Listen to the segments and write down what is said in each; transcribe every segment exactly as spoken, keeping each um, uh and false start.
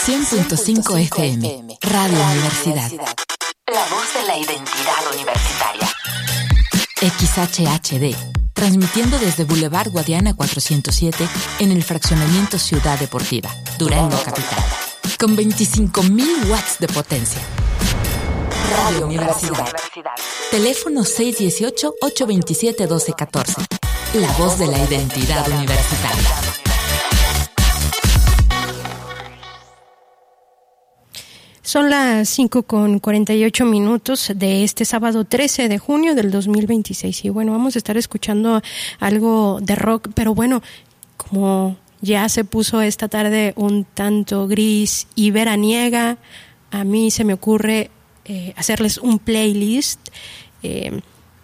cien punto cinco F M, Radio Universidad. La voz de la identidad universitaria. X H H D, transmitiendo desde Boulevard Guadiana cuatrocientos siete en el fraccionamiento Ciudad Deportiva, Durango Capital, con veinticinco mil watts de potencia. Radio Universidad. Teléfono seis uno ocho, ocho dos siete, uno dos uno cuatro. La voz de la identidad universitaria. Son las cinco con cuarenta y ocho minutos de este sábado trece de junio del dos mil veintiséis. Y bueno, vamos a estar escuchando algo de rock, pero bueno, como ya se puso esta tarde un tanto gris y veraniega, a mí se me ocurre eh, hacerles un playlist eh,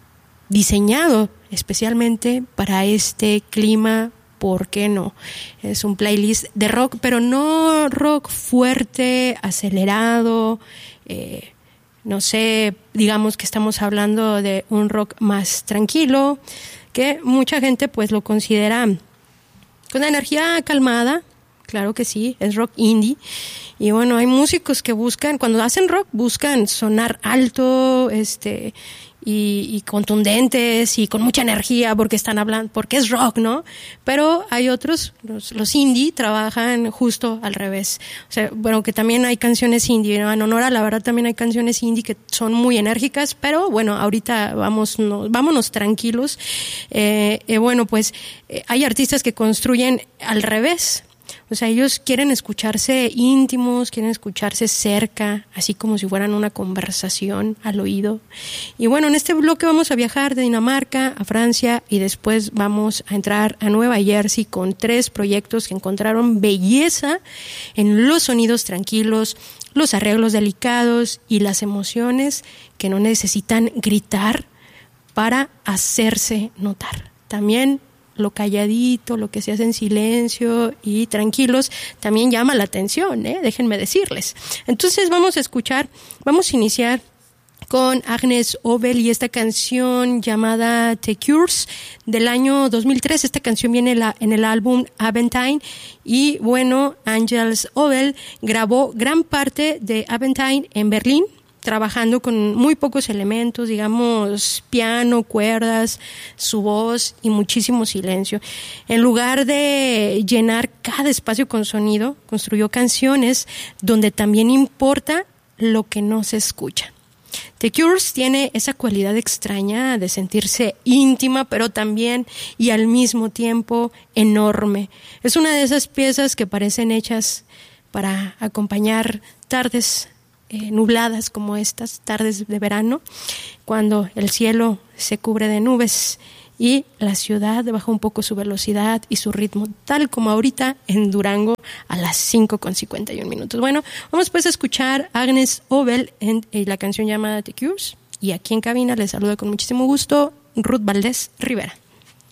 diseñado especialmente para este clima. ¿Por qué no? Es un playlist de rock, pero no rock fuerte, acelerado, eh, no sé, digamos que estamos hablando de un rock más tranquilo, que mucha gente pues lo considera con energía calmada. Claro que sí, es rock indie. Y bueno, hay músicos que buscan, cuando hacen rock, buscan sonar alto, este... Y, y contundentes y con mucha energía porque están hablando, porque es rock, ¿no? Pero hay otros, los, los indie, trabajan justo al revés. O sea, bueno, que también hay canciones indie, ¿no? En honor a la verdad también hay canciones indie que son muy enérgicas, pero bueno, ahorita vamos, no, vámonos tranquilos. Eh, eh, bueno, pues eh, hay artistas que construyen al revés. O sea, ellos quieren escucharse íntimos, quieren escucharse cerca, así como si fueran una conversación al oído. Y bueno, en este bloque vamos a viajar de Dinamarca a Francia y después vamos a entrar a Nueva Jersey con tres proyectos que encontraron belleza en los sonidos tranquilos, los arreglos delicados y las emociones que no necesitan gritar para hacerse notar. También lo calladito, lo que se hace en silencio y tranquilos, también llama la atención, ¿eh? Déjenme decirles. Entonces vamos a escuchar, vamos a iniciar con Agnes Obel y esta canción llamada The Cures del año dos mil tres. Esta canción viene la, en el álbum Aventine y bueno, Agnes Obel grabó gran parte de Aventine en Berlín, trabajando con muy pocos elementos, digamos piano, cuerdas, su voz y muchísimo silencio. En lugar de llenar cada espacio con sonido, construyó canciones donde también importa lo que no se escucha. The Cures tiene esa cualidad extraña de sentirse íntima, pero también y al mismo tiempo enorme. Es una de esas piezas que parecen hechas para acompañar tardes Eh, nubladas como estas tardes de verano, cuando el cielo se cubre de nubes y la ciudad baja un poco su velocidad y su ritmo, tal como ahorita en Durango a las cinco con cincuenta y un minutos. Bueno, vamos pues a escuchar a Agnes Obel en, en la canción llamada The Cures, y aquí en cabina les saludo con muchísimo gusto Ruth Valdés Rivera.